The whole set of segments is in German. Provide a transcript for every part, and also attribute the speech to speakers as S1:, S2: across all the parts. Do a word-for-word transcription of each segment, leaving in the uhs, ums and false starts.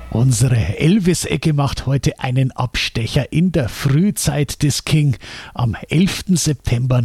S1: Unsere Elvis-Ecke macht heute einen Abstecher in der Frühzeit des King. Am elften September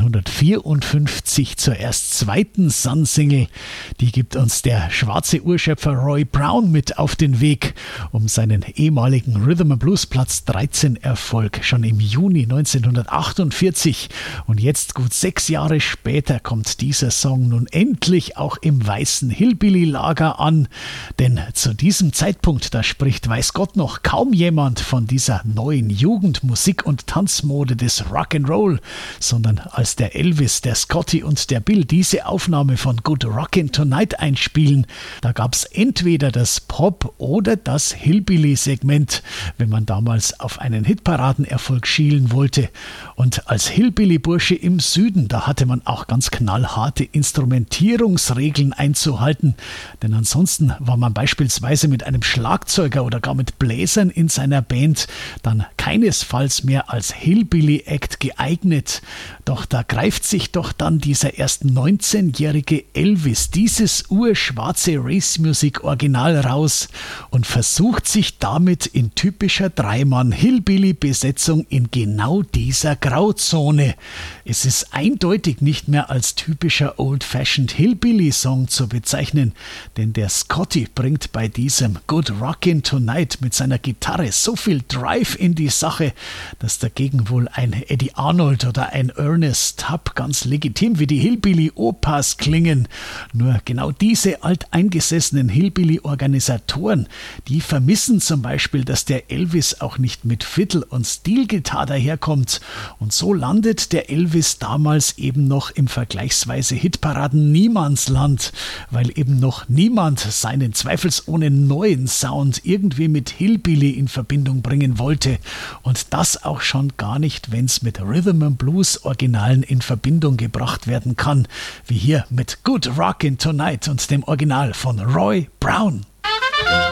S1: neunzehnhundertvierundfünfzig zur erst zweiten Sun-Single. Die gibt uns der schwarze Urschöpfer Roy Brown mit auf den Weg, um seinen ehemaligen Rhythm and Blues Platz dreizehn Erfolg schon im Juni neunzehnhundertachtundvierzig. Und jetzt gut sechs Jahre später kommt dieser Song nun endlich auch im weißen Hillbilly-Lager an. Denn zu diesem Zeitpunkt, da spricht weiß Gott noch kaum jemand von dieser neuen Jugend-, Musik- und Tanzmode des Rock'n'Roll, sondern als der Elvis, der Scotty und der Bill diese Aufnahme von Good Rockin' Tonight einspielen, da gab es entweder das Pop- oder das Hillbilly-Segment, wenn man damals auf einen Hitparadenerfolg schielen wollte. Und als Hillbilly-Bursche im Süden, da hatte man auch ganz knallharte Instrumentierungsregeln einzuhalten, denn ansonsten war man beispielsweise mit einem Schlagzeuger oder gar mit Bläsern in seiner Band dann keinesfalls mehr als Hillbilly-Act geeignet. Doch da greift sich doch dann dieser erst neunzehnjährige Elvis dieses urschwarze Race-Music-Original raus und versucht sich damit in typischer Dreimann-Hillbilly-Besetzung in genau dieser Grauzone. Es ist eindeutig nicht mehr als typischer Old-Fashioned Hillbilly-Song zu bezeichnen, denn der Scotty bringt bei diesem Good Rockin' Tonight mit seiner Gitarre so viel Drive in die Sache, dass dagegen wohl ein Eddie Arnold oder ein Ernest Tubb ganz legitim wie die Hillbilly-Opas klingen. Nur genau diese alteingesessenen Hillbilly-Organisatoren, die vermissen zum Beispiel, dass der Elvis auch nicht mit Fiddle und Steel-Gitarre daherkommt. Und so landet der Elvis damals eben noch im vergleichsweise Hitparaden-Niemandsland, weil eben noch niemand seinen zweifelsohne neuen Sound irgendwie mit Hillbilly in Verbindung bringen wollte. Und das auch schon gar nicht, wenn es mit Rhythm and Blues Originalen in Verbindung gebracht werden kann, wie hier mit Good Rockin' Tonight und dem Original von Roy Brown.